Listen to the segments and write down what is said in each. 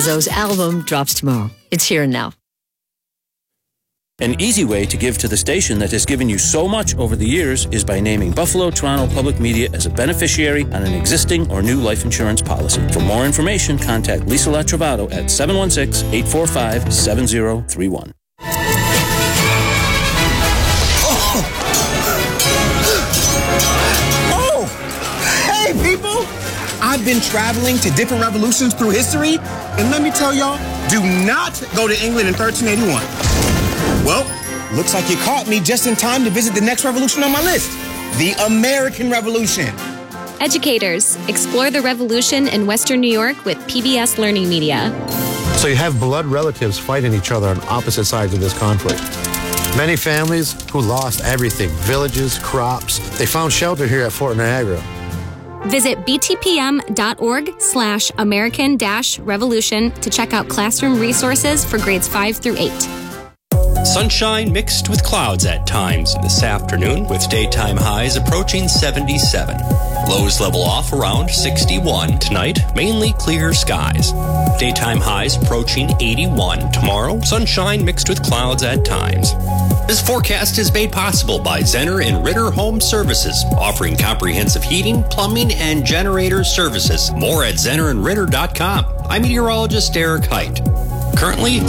Lizzo's album drops tomorrow. It's here and now. An easy way to give to the station that has given you so much over the years is by naming Buffalo Toronto Public Media as a beneficiary on an existing or new life insurance policy. For more information, contact Lisa Latrovato at 716-845-7031. Oh! Hey, people! I've been traveling to different revolutions through history, and let me tell y'all, do not go to England in 1381. Well, looks like you caught me just in time to visit the next revolution on my list, the American Revolution. Educators, explore the revolution in Western New York with PBS Learning Media. So you have blood relatives fighting each other on opposite sides of this conflict. Many families who lost everything, villages, crops, they found shelter here at Fort Niagara. Visit btpm.org/American-Revolution to check out classroom resources for grades 5 through 8. Sunshine mixed with clouds at times this afternoon, with daytime highs approaching 77. Lows level off around 61 tonight, mainly clear skies. Daytime highs approaching 81 tomorrow, sunshine mixed with clouds at times. This forecast is made possible by Zenner and Ritter Home Services, offering comprehensive heating, plumbing, and generator services. More at zennerandritter.com. I'm meteorologist Derek Height. Currently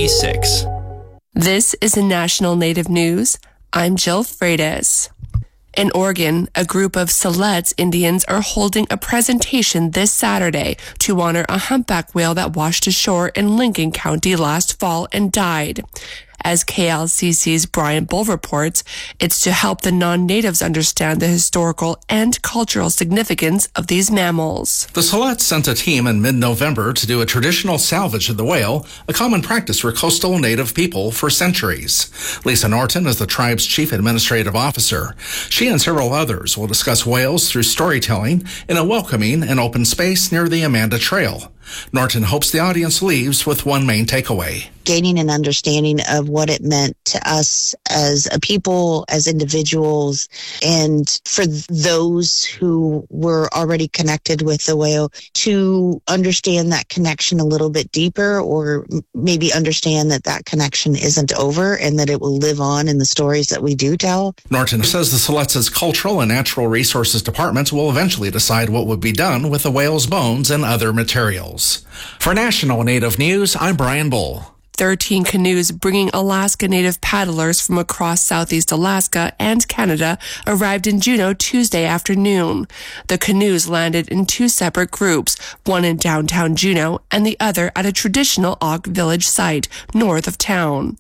76. This is the National Native News. I'm Jill Freitas. In Oregon, a group of Siletz Indians are holding a presentation this Saturday to honor a humpback whale that washed ashore in Lincoln County last fall and died. As KLCC's Brian Bull reports, it's to help the non-natives understand the historical and cultural significance of these mammals. The Siletz sent a team in mid-November to do a traditional salvage of the whale, a common practice for coastal native people for centuries. Lisa Norton is the tribe's chief administrative officer. She and several others will discuss whales through storytelling in a welcoming and open space near the Amanda Trail. Norton hopes the audience leaves with one main takeaway. Gaining an understanding of what it meant to us as a people, as individuals, and for those who were already connected with the whale to understand that connection a little bit deeper, or maybe understand that that connection isn't over and that it will live on in the stories that we do tell. Norton says the Siletz's Cultural and Natural Resources Departments will eventually decide what would be done with the whale's bones and other materials. For National Native News, I'm Brian Bull. 13 canoes bringing Alaska Native paddlers from across Southeast Alaska and Canada arrived in Juneau Tuesday afternoon. The canoes landed in two separate groups, one in downtown Juneau and the other at a traditional Auk village site north of town.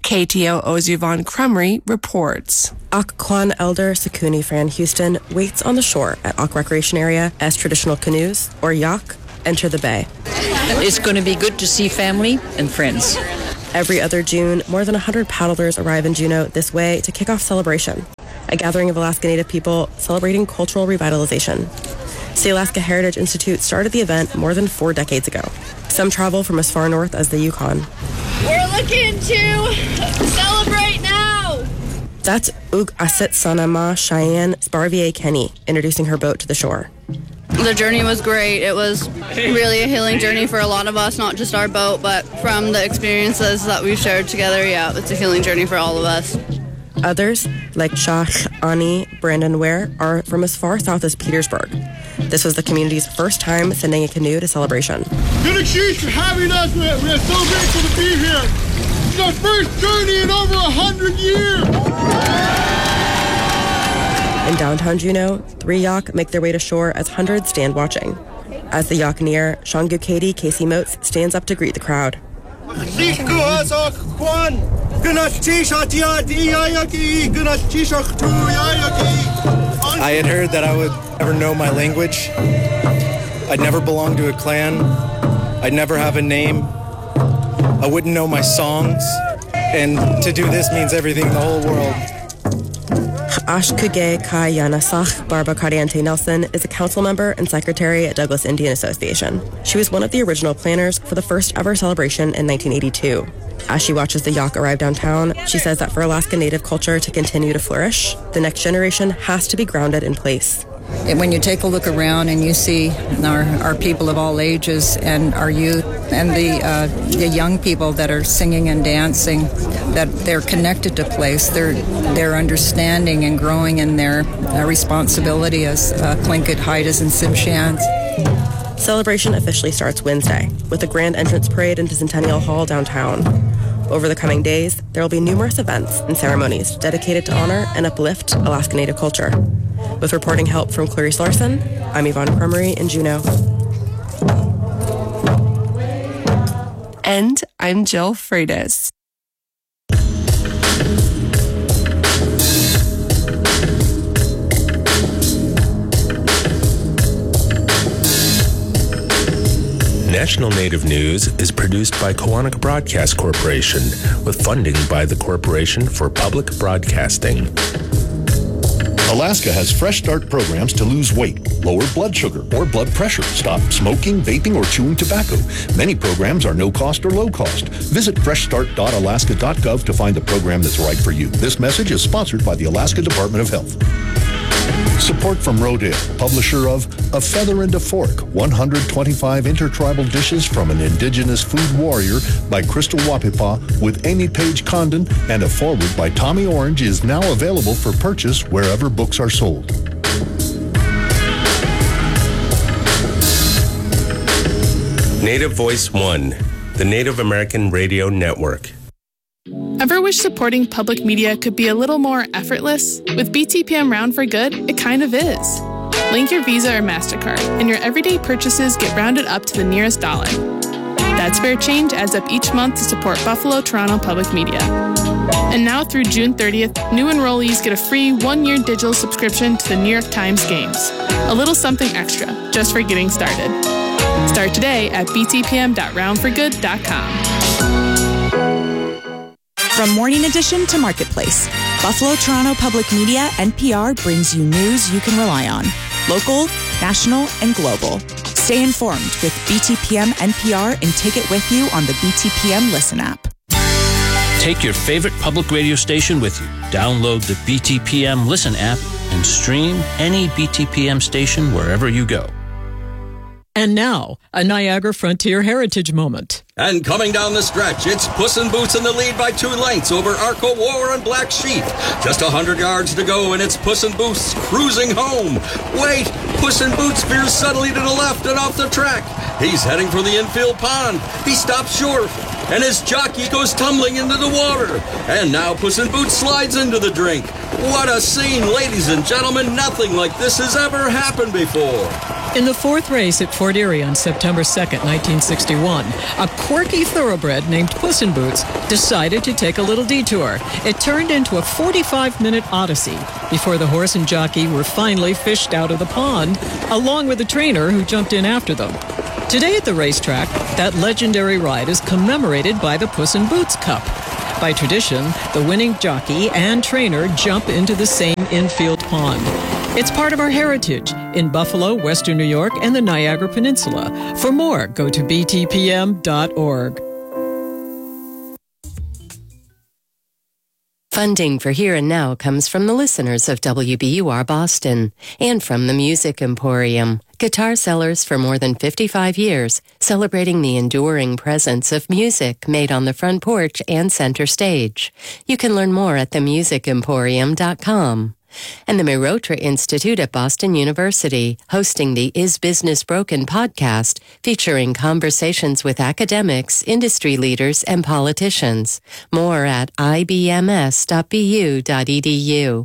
KTOO's Yvonne Crumry reports. Occoquan elder Sakuni Fran Houston waits on the shore at Auk Recreation Area as traditional canoes, or yak, enter the bay. It's going to be good to see family and friends. Every other June, more than 100 paddlers arrive in Juneau this way to kick off Celebration, a gathering of Alaska Native people celebrating cultural revitalization. The Alaska Heritage Institute started the event more than 4 decades ago. Some travel from as far north as the Yukon. We're looking to celebrate now! That's Ug Asit Sanama Cheyenne Sparvier Kenny introducing her boat to the shore. The journey was great. It was really a healing journey for a lot of us, not just our boat, but from the experiences that we've shared together, yeah, it's a healing journey for all of us. Others, like Shah Ani Brandon Ware, are from as far south as Petersburg. This was the community's first time sending a canoe to Celebration. Good excuse for having us. We're so grateful to be here. It's our first journey in over 100 years. In downtown Juneau, 3 yak make their way to shore as hundreds stand watching. As the yak near, Shangu Katie Casey Moats stands up to greet the crowd. I had heard that I would never know my language. I'd never belong to a clan. I'd never have a name. I wouldn't know my songs. And to do this means everything in the whole world. Ashkuge Kayanasach Barbara Cariante Nelson is a council member and secretary at Douglas Indian Association. She was one of the original planners for the first ever celebration in 1982. As she watches the yak arrive downtown, she says that for Alaska Native culture to continue to flourish, the next generation has to be grounded in place. When you take a look around and you see our people of all ages and our youth and the young people that are singing and dancing, that they're connected to place, they're understanding and growing in their responsibility as Tlingit, Haidas, and Tsimshians. Celebration officially starts Wednesday with a grand entrance parade into Centennial Hall downtown. Over the coming days, there will be numerous events and ceremonies dedicated to honor and uplift Alaska Native culture. With reporting help from Clarice Larson, I'm Yvonne Cremery in Juneau. And I'm Jill Freitas. National Native News is produced by Kawanaka Broadcast Corporation with funding by the Corporation for Public Broadcasting. Alaska has Fresh Start programs to lose weight, lower blood sugar or blood pressure, stop smoking, vaping, or chewing tobacco. Many programs are no cost or low cost. Visit freshstart.alaska.gov to find the program that's right for you. This message is sponsored by the Alaska Department of Health. Support from Rodale, publisher of A Feather and a Fork, 125 intertribal dishes from an indigenous food warrior by Crystal Wapipa with Amy Page Condon, and a foreword by Tommy Orange is now available for purchase wherever books are sold. Native Voice One, the Native American Radio Network. Ever wish supporting public media could be a little more effortless? With BTPM Round for Good, it kind of is. Link your Visa or MasterCard, and your everyday purchases get rounded up to the nearest dollar. That spare change adds up each month to support Buffalo Toronto Public Media. And now through June 30th, new enrollees get a free 1-year digital subscription to the New York Times Games. A little something extra, just for getting started. Start today at btpm.roundforgood.com. From Morning Edition to Marketplace, Buffalo Toronto Public Media, NPR, brings you news you can rely on. Local, national, and global. Stay informed with BTPM NPR and take it with you on the BTPM Listen app. Take your favorite public radio station with you. Download the BTPM Listen app and stream any BTPM station wherever you go. And now, a Niagara Frontier Heritage moment. And coming down the stretch, it's Puss in Boots in the lead by 2 lengths over Arco War and Black Sheep. Just 100 yards to go, and it's Puss in Boots cruising home. Wait, Puss in Boots veers suddenly to the left and off the track. He's heading for the infield pond. He stops short, and his jockey goes tumbling into the water. And now Puss in Boots slides into the drink. What a scene, ladies and gentlemen. Nothing like this has ever happened before. In the 4th race at Fort Erie on September 2nd, 1961, a quirky thoroughbred named Puss in Boots decided to take a little detour. It turned into a 45-minute odyssey before the horse and jockey were finally fished out of the pond, along with the trainer who jumped in after them. Today at the racetrack, that legendary ride is commemorated by the Puss in Boots Cup. By tradition, the winning jockey and trainer jump into the same infield pond. It's part of our heritage in Buffalo, Western New York, and the Niagara Peninsula. For more, go to btpm.org. Funding for Here and Now comes from the listeners of WBUR Boston and from the Music Emporium, guitar sellers for more than 55 years, celebrating the enduring presence of music made on the front porch and center stage. You can learn more at themusicemporium.com. And the Mirotra Institute at Boston University, hosting the Is Business Broken podcast, featuring conversations with academics, industry leaders, and politicians. More at ibms.bu.edu.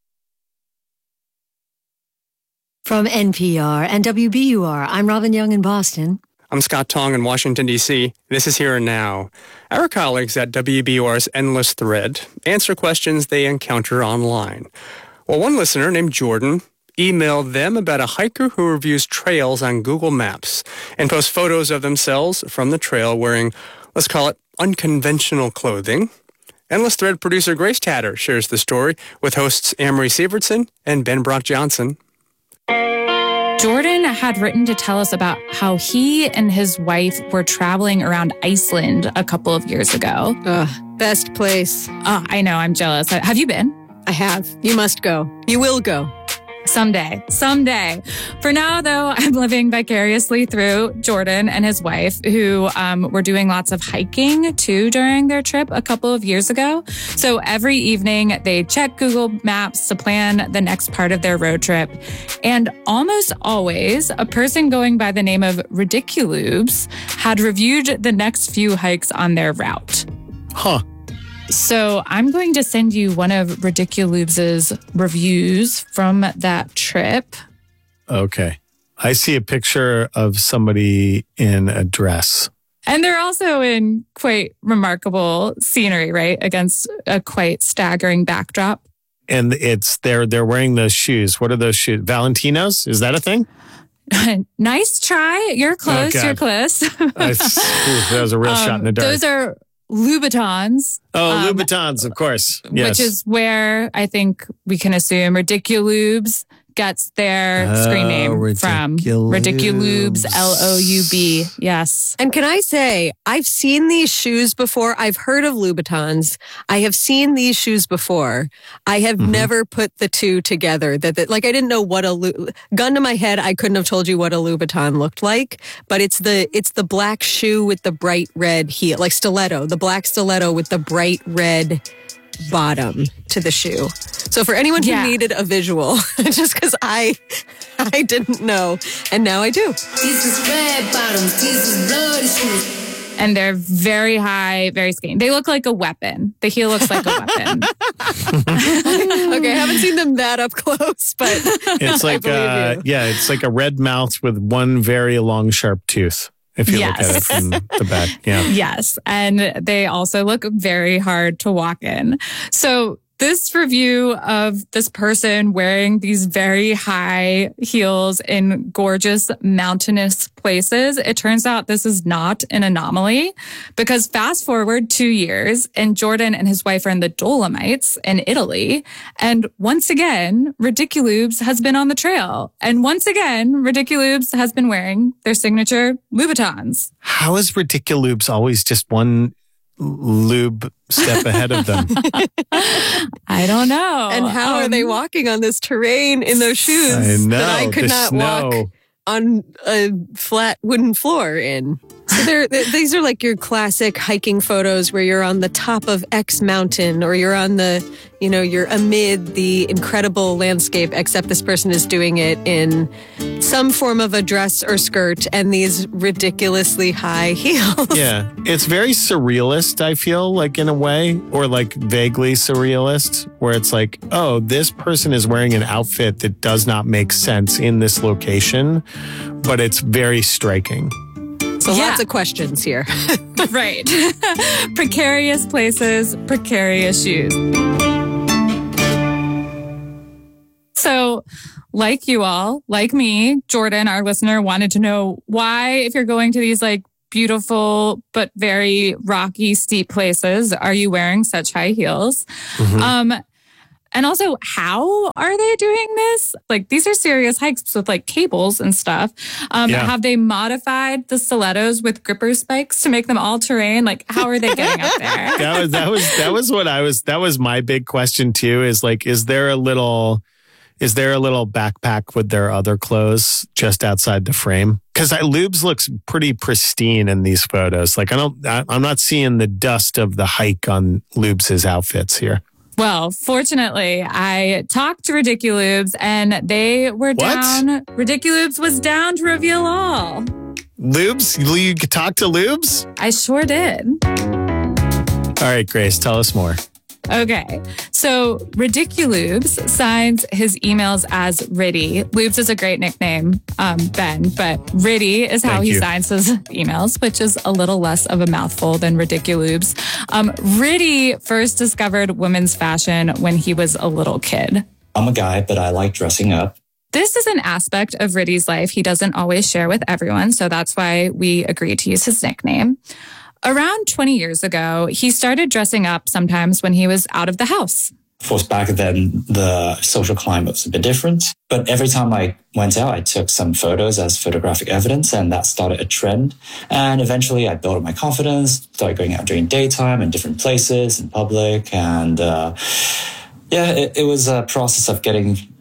From NPR and WBUR, I'm Robin Young in Boston. I'm Scott Tong in Washington, D.C. This is Here and Now. Our colleagues at WBUR's Endless Thread answer questions they encounter online. Well, one listener named Jordan emailed them about a hiker who reviews trails on Google Maps and posts photos of themselves from the trail wearing, let's call it, unconventional clothing. Endless Thread producer Grace Tatter shares the story with hosts Amory Sievertson and Ben Brock Johnson. Jordan had written to tell us about how he and his wife were traveling around Iceland a couple of years ago. Best place. I know, I'm jealous. Have you been? I have. You must go. You will go. Someday. For now, though, I'm living vicariously through Jordan and his wife, who were doing lots of hiking, too, during their trip a couple of years ago. So every evening, they check Google Maps to plan the next part of their road trip. And almost always, a person going by the name of Ridiculoobs had reviewed the next few hikes on their route. Huh. So I'm going to send you one of Ridiculoobs' reviews from that trip. Okay. I see a picture of somebody in a dress. And they're also in quite remarkable scenery, right? Against a quite staggering backdrop. And they're wearing those shoes. What are those shoes? Valentinos? Is that a thing? Nice try. You're close. Oh, you're close. That was a real shot in the dark. Those are Louboutins. Oh, Louboutins, of course. Yes. Which is where I think we can assume Ridiculoobs gets their screen name from. Ridiculoobs, L-O-U-B. Yes. And can I say, I've seen these shoes before. I've heard of Louboutins. I have seen these shoes before. I have never put the two together. That I didn't know what gun to my head, I couldn't have told you what a Louboutin looked like. But it's the black shoe with the bright red heel, like stiletto, the black stiletto with the bright red bottom to the shoe. So for anyone who needed a visual, just because I didn't know, and now I do. These is red bottoms, these is bloody shoes. And they're very high, very skinny. They look like a weapon. The heel looks like a weapon. Okay, I haven't seen them that up close, but it's like it's like a red mouth with one very long, sharp tooth. If you look at it from the back. Yeah. Yes. And they also look very hard to walk in. So this review of this person wearing these very high heels in gorgeous mountainous places, it turns out this is not an anomaly, because fast forward 2 years and Jordan and his wife are in the Dolomites in Italy. And once again, Ridiculoobs has been on the trail. And once again, Ridiculoobs has been wearing their signature Louboutins. How is Ridiculoobs always just one lube step ahead of them? I don't know. And how are they walking on this terrain in those shoes that I could not walk on a flat wooden floor in? So these are like your classic hiking photos where you're on the top of X mountain, or you're on you're amid the incredible landscape, except this person is doing it in some form of a dress or skirt and these ridiculously high heels. Yeah. It's very surrealist, I feel like, in a way, or like vaguely surrealist, where it's like, oh, this person is wearing an outfit that does not make sense in this location, but it's very striking. So lots of questions here. Right. Precarious places, precarious shoes. So, like you all, like me, Jordan, our listener, wanted to know why, if you're going to these like beautiful but very rocky, steep places, are you wearing such high heels? And also, how are they doing this? Like, these are serious hikes with like cables and stuff. Have they modified the stilettos with gripper spikes to make them all terrain? Like, how are they getting up there? That was my big question too, is like, is there a little backpack with their other clothes just outside the frame? Because Lubes looks pretty pristine in these photos. Like, I'm not seeing the dust of the hike on Lubes' outfits here. Well, fortunately, I talked to Ridiculoobs and they were down. Ridiculoobs was down to reveal all. Lubes? You could talk to Lubes? I sure did. All right, Grace, tell us more. Okay, so Ridiculoobs signs his emails as Riddy. Lubes is a great nickname, Ben, but Riddy is how he signs his emails, which is a little less of a mouthful than Ridiculoobs. Riddy first discovered women's fashion when he was a little kid. I'm a guy, but I like dressing up. This is an aspect of Riddy's life he doesn't always share with everyone, so that's why we agreed to use his nickname. Around 20 years ago, he started dressing up sometimes when he was out of the house. Of course, back then, the social climate was a bit different. But every time I went out, I took some photos as photographic evidence, and that started a trend. And eventually, I built up my confidence, started going out during daytime in different places, in public. And it was a process of getting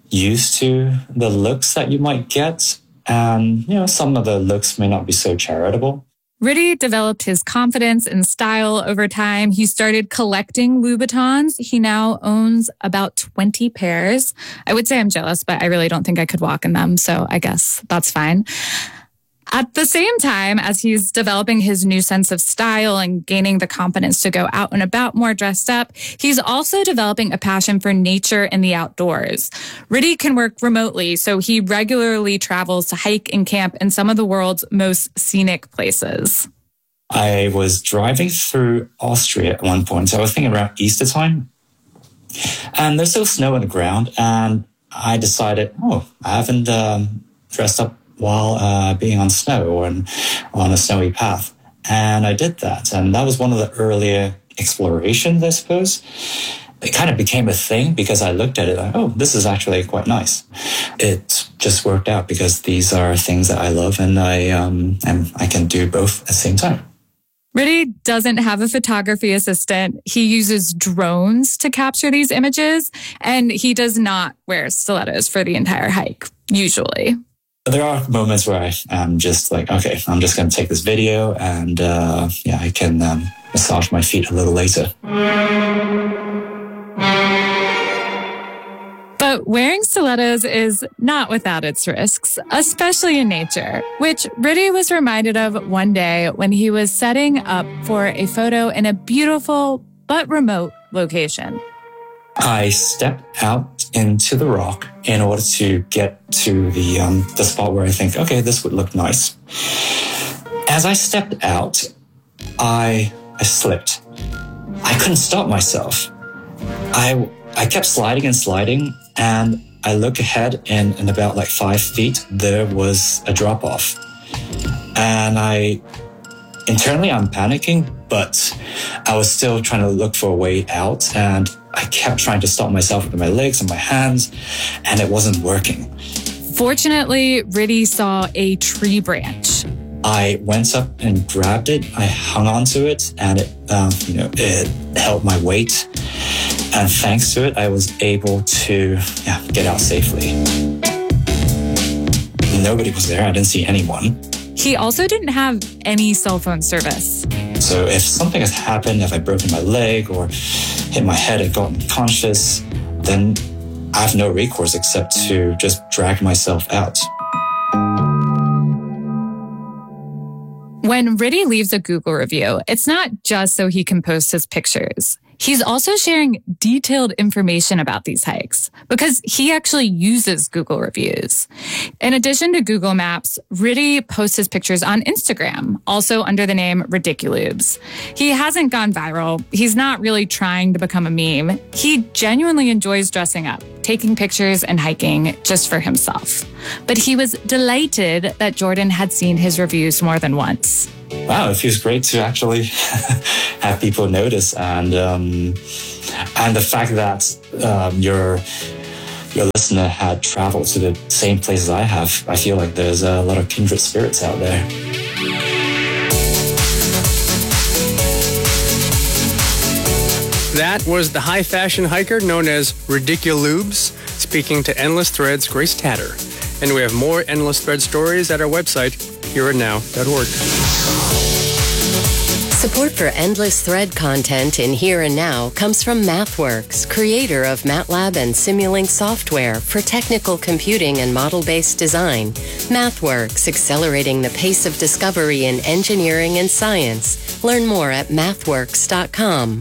used to the looks that you might get. And, some of the looks may not be so charitable. Riddy developed his confidence and style over time. He started collecting Louboutins. He now owns about 20 pairs. I would say I'm jealous, but I really don't think I could walk in them, so I guess that's fine. At the same time, as he's developing his new sense of style and gaining the confidence to go out and about more dressed up, he's also developing a passion for nature and the outdoors. Riddy can work remotely, so he regularly travels to hike and camp in some of the world's most scenic places. I was driving through Austria at one point, so I was thinking around Easter time. And there's still snow on the ground, and I decided, I haven't dressed up while being on snow or on a snowy path. And I did that. And that was one of the earlier explorations, I suppose. It kind of became a thing because I looked at it like, this is actually quite nice. It just worked out because these are things that I love and I can do both at the same time. Riddy doesn't have a photography assistant. He uses drones to capture these images, and he does not wear stilettos for the entire hike, usually. There are moments where I am just like, okay, I'm just going to take this video and, I can massage my feet a little later. But wearing stilettos is not without its risks, especially in nature, which Riddy was reminded of one day when he was setting up for a photo in a beautiful but remote location. I stepped out into the rock in order to get to the spot where I think, okay, this would look nice. As I stepped out, I slipped. I couldn't stop myself. I kept sliding and sliding, and I look ahead, and in about 5 feet, there was a drop off. And internally, I'm panicking, but I was still trying to look for a way out, and I kept trying to stop myself with my legs and my hands, and it wasn't working. Fortunately, Riddy saw a tree branch. I went up and grabbed it. I hung onto it, and it held my weight. And thanks to it, I was able to get out safely. Nobody was there. I didn't see anyone. He also didn't have any cell phone service. So if something has happened, if I've broken my leg or hit my head and gotten unconscious, then I have no recourse except to just drag myself out. When Riddy leaves a Google review, it's not just so he can post his pictures. He's also sharing detailed information about these hikes because he actually uses Google reviews. In addition to Google Maps, Riddy posts his pictures on Instagram, also under the name Ridiculoobs. He hasn't gone viral. He's not really trying to become a meme. He genuinely enjoys dressing up, taking pictures and hiking just for himself. But he was delighted that Jordan had seen his reviews more than once. Wow, it feels great to actually have people notice, and the fact that your listener had traveled to the same places I have, I feel like there's a lot of kindred spirits out there. That was the high fashion hiker known as Ridiculoobs, speaking to Endless Threads' Grace Tatter. And we have more Endless Thread stories at our website, hereandnow.org. Support for Endless Thread content in Here and Now comes from MathWorks, creator of MATLAB and Simulink software for technical computing and model-based design. MathWorks, accelerating the pace of discovery in engineering and science. Learn more at mathworks.com.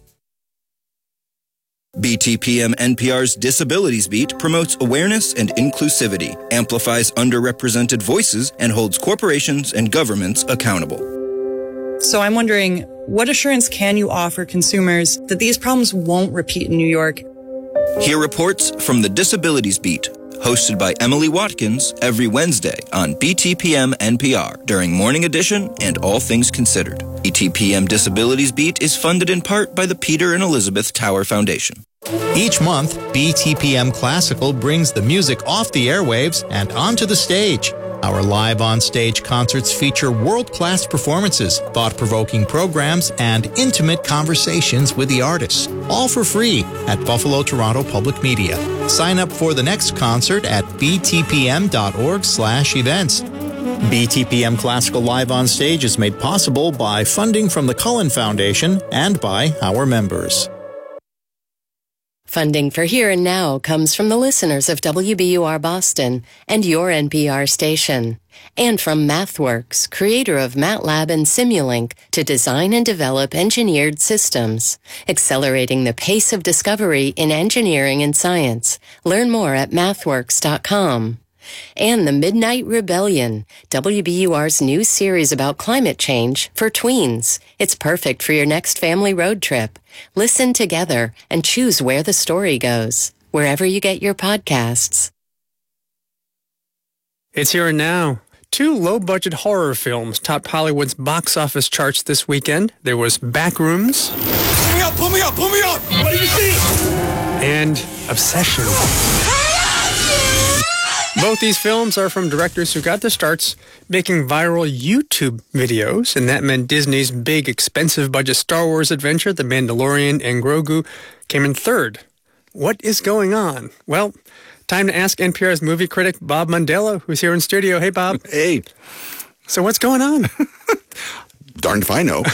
BTPM NPR's Disabilities Beat promotes awareness and inclusivity, amplifies underrepresented voices, and holds corporations and governments accountable. So I'm wondering, what assurance can you offer consumers that these problems won't repeat in New York? Hear reports from the Disabilities Beat, hosted by Emily Watkins every Wednesday on BTPM NPR during Morning Edition and All Things Considered. BTPM Disabilities Beat is funded in part by the Peter and Elizabeth Tower Foundation. Each month, BTPM Classical brings the music off the airwaves and onto the stage. Our live on-stage concerts feature world-class performances, thought-provoking programs, and intimate conversations with the artists, all for free at Buffalo Toronto Public Media. Sign up for the next concert at btpm.org/events. BTPM Classical Live on Stage is made possible by funding from the Cullen Foundation and by our members. Funding for Here and Now comes from the listeners of WBUR Boston and your NPR station, and from MathWorks, creator of MATLAB and Simulink, to design and develop engineered systems, accelerating the pace of discovery in engineering and science. Learn more at mathworks.com. And The Midnight Rebellion, WBUR's new series about climate change for tweens. It's perfect for your next family road trip. Listen together and choose where the story goes, wherever you get your podcasts. It's Here and Now. 2 low-budget horror films topped Hollywood's box office charts this weekend. There was Backrooms. Pull me up, pull me up, pull me up! What do you see? And Obsession. Both these films are from directors who got their starts making viral YouTube videos, and that meant Disney's big, expensive budget Star Wars adventure, The Mandalorian and Grogu, came in third. What is going on? Well, time to ask NPR's movie critic Bob Mondello, who's here in studio. Hey, Bob. Hey. So what's going on? Darned if I know.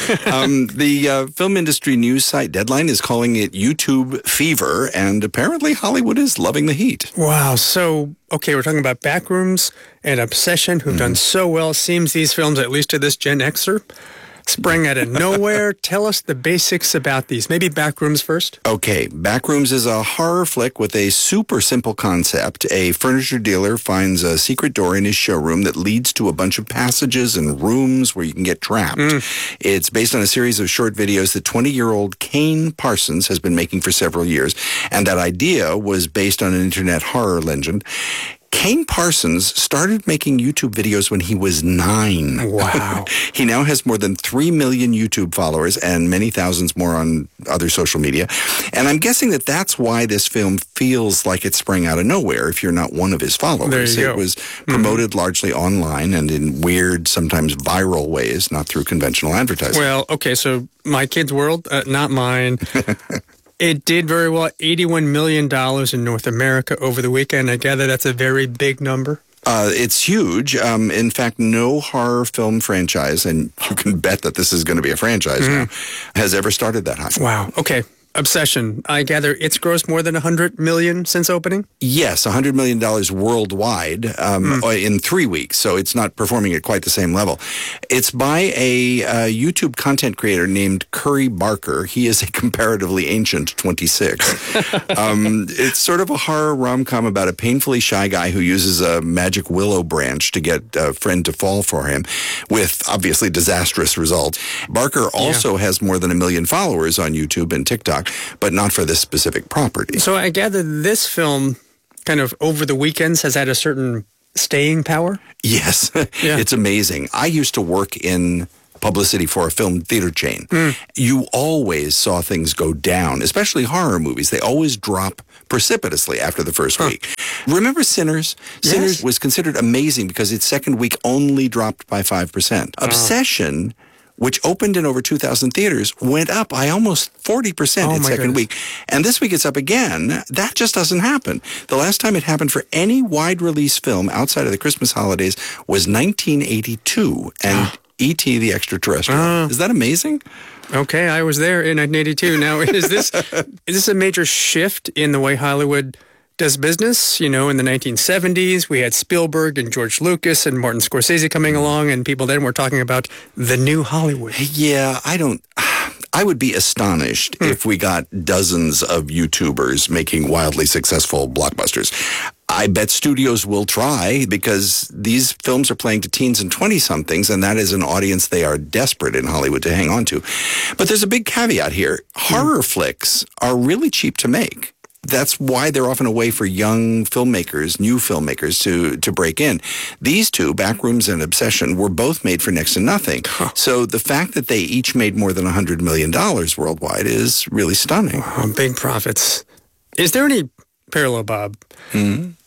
The film industry news site Deadline is calling it YouTube fever, and apparently Hollywood is loving the heat. Wow. So, okay, we're talking about Backrooms and Obsession, who've done so well. Seems these films, at least to this Gen Xer, sprang out of nowhere. Tell us the basics about these. Maybe Backrooms first. Okay, Backrooms is a horror flick with a super simple concept. A furniture dealer finds a secret door in his showroom that leads to a bunch of passages and rooms where you can get trapped. It's based on a series of short videos that 20-year-old Kane Parsons has been making for several years, and that idea was based on an internet horror legend. Kane Parsons started making YouTube videos when he was 9. Wow. He now has more than 3 million YouTube followers and many thousands more on other social media. And I'm guessing that that's why this film feels like it sprang out of nowhere if you're not one of his followers. There you It go. was promoted largely online and in weird, sometimes viral ways, not through conventional advertising. Well, okay, so my kid's world, not mine. It did very well, $81 million in North America over the weekend. I gather that's a very big number. It's huge. In fact, no horror film franchise, and you can bet that this is going to be a franchise now, has ever started that high. Wow. Okay. Obsession. I gather it's grossed more than $100 million since opening? Yes, $100 million worldwide in 3 weeks, so it's not performing at quite the same level. It's by a YouTube content creator named Curry Barker. He is a comparatively ancient 26. It's sort of a horror rom-com about a painfully shy guy who uses a magic willow branch to get a friend to fall for him, with obviously disastrous results. Barker also has more than 1 million followers on YouTube and TikTok, but not for this specific property. So I gather this film kind of over the weekends has had a certain staying power? Yes, it's amazing. I used to work in publicity for a film theater chain. You always saw things go down, especially horror movies. They always drop precipitously after the first week. Remember Sinners? Yes. Sinners was considered amazing because its second week only dropped by 5%. Obsession, which opened in over 2,000 theaters, went up by almost 40% its second week. And this week it's up again. That just doesn't happen. The last time it happened for any wide release film outside of the Christmas holidays was 1982 and E.T. the Extraterrestrial. Is that amazing? Okay, I was there in 1982. Now, is this a major shift in the way Hollywood does business? You know, in the 1970s, we had Spielberg and George Lucas and Martin Scorsese coming along, and people then were talking about the new Hollywood. Yeah, I would be astonished if we got dozens of YouTubers making wildly successful blockbusters. I bet studios will try because these films are playing to teens and 20-somethings, and that is an audience they are desperate in Hollywood to hang on to. But there's a big caveat here. Horror flicks are really cheap to make. That's why they're often a way for young filmmakers, new filmmakers, to break in. These two, Backrooms and Obsession, were both made for next to nothing. So the fact that they each made more than $100 million worldwide is really stunning. Big profits. Is there any parallel, Bob,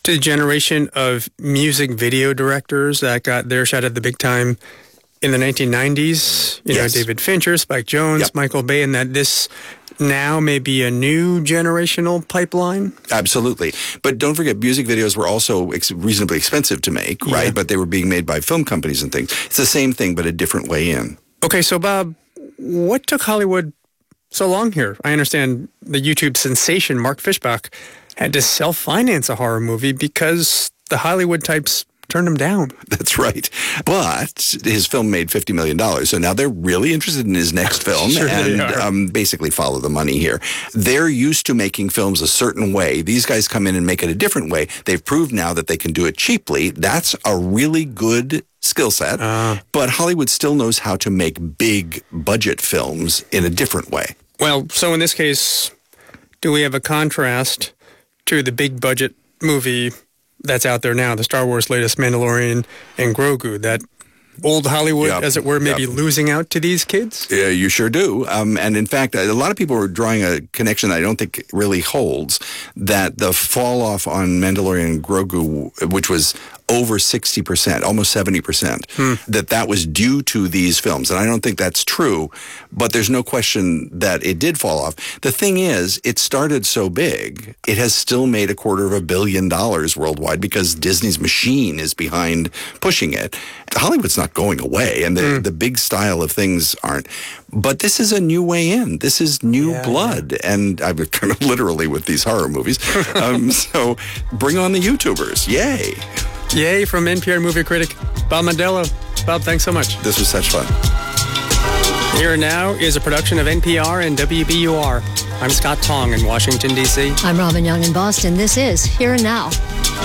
to the generation of music video directors that got their shot at the big time in the 1990s. You know, David Fincher, Spike Jonze, Michael Bay, and that this now may be a new generational pipeline? Absolutely. But don't forget, music videos were also reasonably expensive to make, right? But they were being made by film companies and things. It's the same thing, but a different way in. Okay, so Bob, what took Hollywood so long here? I understand the YouTube sensation Mark Fishbach had to self-finance a horror movie because the Hollywood types turned him down. That's right. But his film made $50 million. So now they're really interested in his next film and basically follow the money here. They're used to making films a certain way. These guys come in and make it a different way. They've proved now that they can do it cheaply. That's a really good skill set. But Hollywood still knows how to make big budget films in a different way. Well, so in this case, do we have a contrast to the big budget movie that's out there now, the Star Wars latest Mandalorian and Grogu, that old Hollywood, as it were, maybe losing out to these kids? Yeah, you sure do. And in fact, a lot of people are drawing a connection that I don't think really holds, that the fall off on Mandalorian and Grogu, which was over 60%, almost 70%, that was due to these films. And I don't think that's true, but there's no question that it did fall off. The thing is, it started so big, it has still made $250 million worldwide because Disney's machine is behind pushing it. Hollywood's not going away, and the big style of things aren't. But this is a new way in. This is new blood. And I'm kind of literally with these horror movies. So bring on the YouTubers. Yay. Yay from NPR movie critic Bob Mondello. Bob, thanks so much. This was such fun. Here and Now is a production of NPR and WBUR. I'm Scott Tong in Washington, D.C. I'm Robin Young in Boston. This is Here and Now.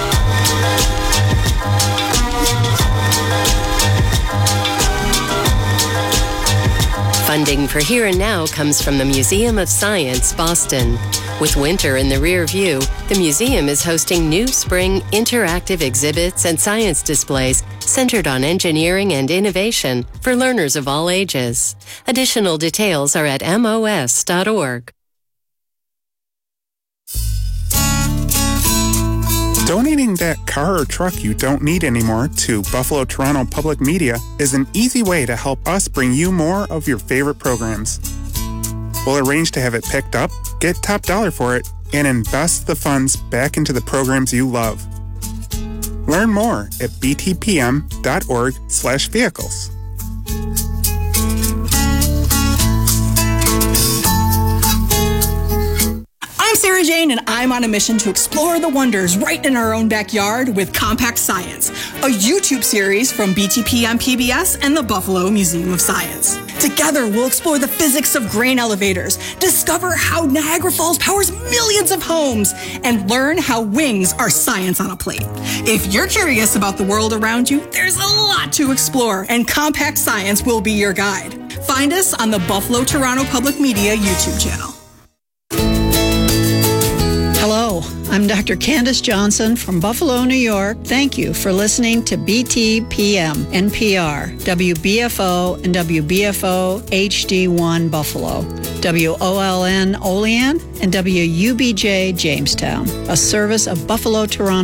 Funding for Here and Now comes from the Museum of Science, Boston. With winter in the rear view, the museum is hosting new spring interactive exhibits and science displays centered on engineering and innovation for learners of all ages. Additional details are at mos.org. Donating that car or truck you don't need anymore to Buffalo Toronto Public Media is an easy way to help us bring you more of your favorite programs. We'll arrange to have it picked up, get top dollar for it, and invest the funds back into the programs you love. Learn more at btpm.org/vehicles. I'm Sarah Jane, and I'm on a mission to explore the wonders right in our own backyard with Compact Science, a YouTube series from BTPM PBS and the Buffalo Museum of Science. Together, we'll explore the physics of grain elevators, discover how Niagara Falls powers millions of homes, and learn how wings are science on a plate. If you're curious about the world around you, there's a lot to explore, and Compact Science will be your guide. Find us on the Buffalo Toronto Public Media YouTube channel. Hello, I'm Dr. Candace Johnson from Buffalo, New York. Thank you for listening to BTPM, NPR, WBFO, and WBFO HD1 Buffalo, WOLN Olean, and WUBJ Jamestown, a service of Buffalo, Toronto